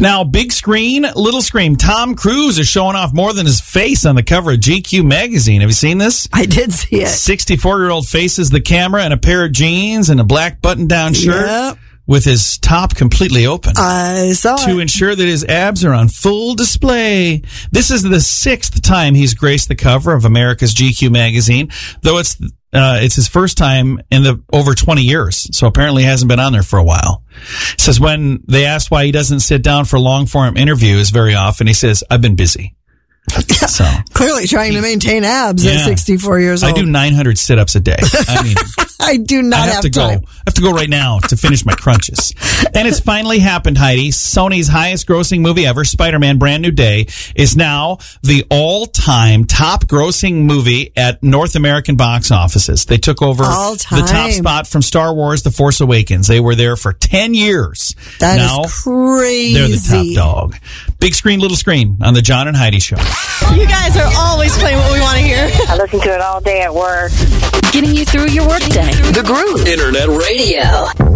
Now, big screen, little screen. Tom Cruise is showing off more than his face on the cover of GQ magazine. Have you seen this? I did see it. 64-year-old faces the camera in a pair of jeans and a black button-down shirt. Yep. With his top completely open. I saw it. To ensure that his abs are on full display. This is the 6th time he's graced the cover of America's GQ magazine, though it's his first time in the over 20 years. So apparently he hasn't been on there for a while. It says when they asked why he doesn't sit down for long-form interviews very often, he says, I've been busy. So clearly trying to maintain abs at 64 years old. I do 900 sit-ups a day. I mean, I do not have time. I have to go right now to finish my crunches. And it's finally happened, Heidi. Sony's highest grossing movie ever, Spider-Man Brand New Day, is now the all-time top grossing movie at North American box offices. They took over the top spot from Star Wars The Force Awakens. They were there for 10 years. That is crazy. They're the top dog. Big screen, little screen on the John and Heidi Show. You guys are always playing what we want to hear. I listen to it all day at work. Getting you through your workday. The Groove. Internet radio.